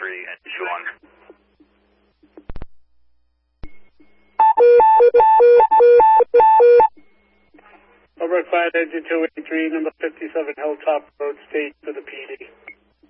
and issue 1. Over 5 engine 283, number 57 Hilltop Road, State for the PD.